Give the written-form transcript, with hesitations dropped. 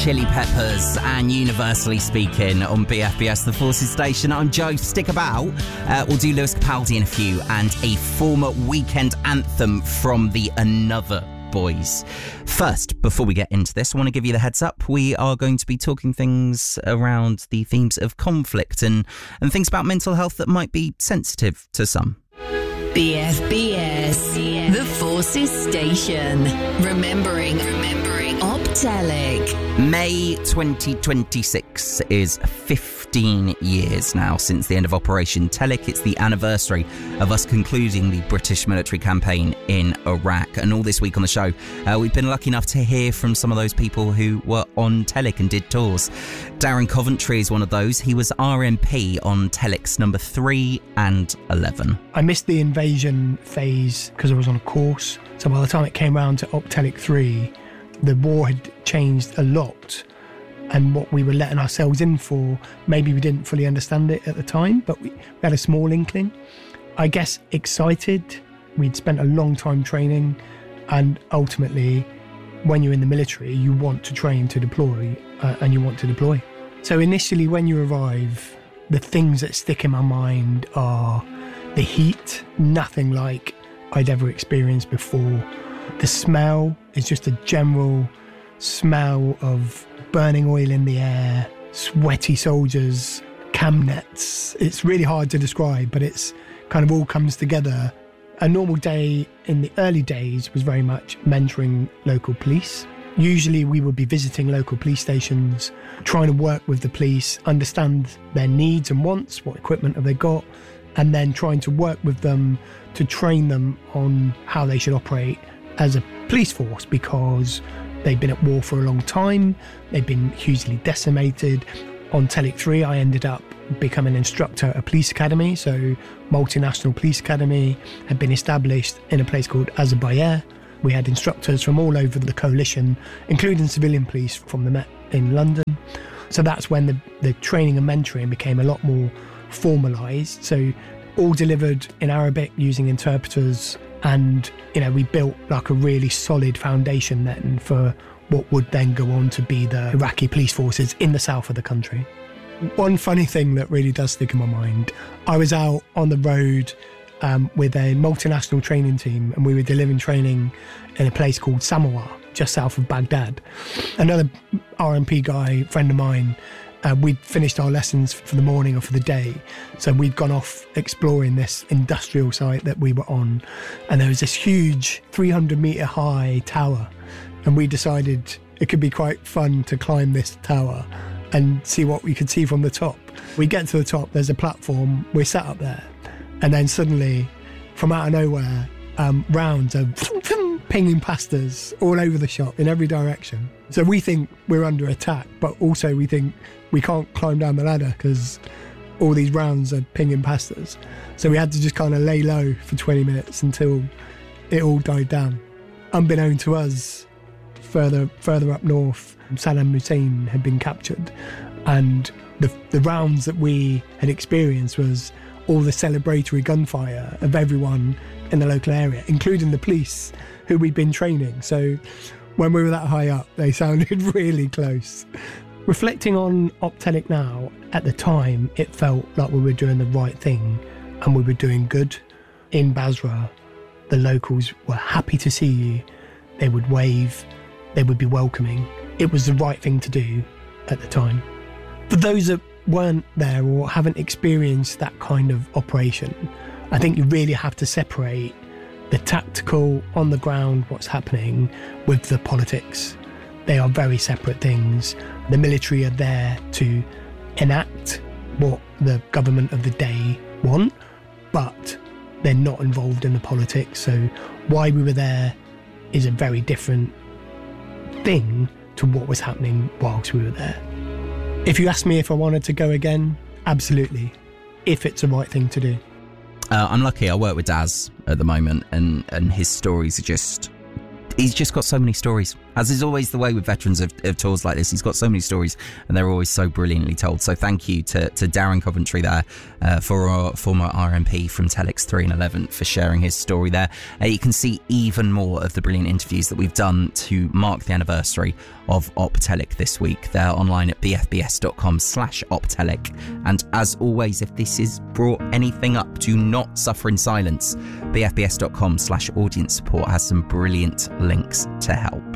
Chili Peppers and Universally Speaking on BFBS, the Forces Station. I'm Joe. Stick about. We'll do Lewis Capaldi in a few and a former Weekend anthem from the Another Boys. First, before we get into this, I want to give you the heads up. We are going to be talking things around the themes of conflict and things about mental health that might be sensitive to some. BFBS, the Forces Station. Remembering Optelic. May 2026 is 15 years now since the end of Operation Telic. It's the anniversary of us concluding the British military campaign in Iraq. And all this week on the show, we've been lucky enough to hear from some of those people who were on Telic and did tours. Darren Coventry is one of those. He was RMP on Telic's number 3 and 11. I missed the invasion phase because I was on a course. So by the time it came around to Optelic 3, the war had changed a lot, and what we were letting ourselves in for, maybe we didn't fully understand it at the time, but we had a small inkling. I guess excited. We'd spent a long time training, and ultimately, when you're in the military, you want to train to deploy, and you want to deploy. So initially, when you arrive, the things that stick in my mind are the heat, nothing like I'd ever experienced before. The smell is just a general smell of burning oil in the air, sweaty soldiers, cam nets. It's really hard to describe, but it's kind of all comes together. A normal day in the early days was very much mentoring local police. Usually we would be visiting local police stations, trying to work with the police, understand their needs and wants, what equipment have they got, and then trying to work with them to train them on how they should operate as a police force, because they've been at war for a long time, they've been hugely decimated. On Telic 3, I ended up becoming an instructor at a police academy, so multinational police academy had been established in a place called Azerbaijan. We had instructors from all over the coalition, including civilian police from the Met in London. So that's when the training and mentoring became a lot more formalised. So all delivered in Arabic using interpreters. And, we built like a really solid foundation then for what would then go on to be the Iraqi police forces in the south of the country. One funny thing that really does stick in my mind, I was out on the road with a multinational training team, and we were delivering training in a place called Samoa, just south of Baghdad. Another RMP guy, friend of mine, we'd finished our lessons for the morning or for the day. So we'd gone off exploring this industrial site that we were on. And there was this huge 300 metre high tower. And we decided it could be quite fun to climb this tower and see what we could see from the top. We get to the top, there's a platform, we're sat up there. And then suddenly, from out of nowhere, rounds are pinging past us all over the shop in every direction. So we think we're under attack, but also we think we can't climb down the ladder because all these rounds are pinging past us. So we had to just kind of lay low for 20 minutes until it all died down. Unbeknown to us, further up north, Saddam Hussein had been captured, and the rounds that we had experienced was all the celebratory gunfire of everyone in the local area, including the police who we'd been training. So when we were that high up, they sounded really close. Reflecting on Optelic now, at the time, it felt like we were doing the right thing and we were doing good. In Basra, the locals were happy to see you. They would wave, they would be welcoming. It was the right thing to do at the time. For those that weren't there or haven't experienced that kind of operation, I think you really have to separate the tactical, on the ground, what's happening, with the politics. They are very separate things. The military are there to enact what the government of the day want, but they're not involved in the politics. So why we were there is a very different thing to what was happening whilst we were there. If you ask me if I wanted to go again, absolutely, if it's the right thing to do. I'm lucky. I work with Daz at the moment, and his stories are just... He's just got so many stories As is always the way with veterans of tours like this. He's got so many stories and they're always so brilliantly told. So thank you to Darren Coventry there, for our former RMP from Telex 3 and 11, for sharing his story there. You can see even more of the brilliant interviews that we've done to mark the anniversary of Optelic this week. They're online at bfbs.com/Optelic. And as always, if this has brought anything up, do not suffer in silence. bfbs.com/audience support has some brilliant links to help.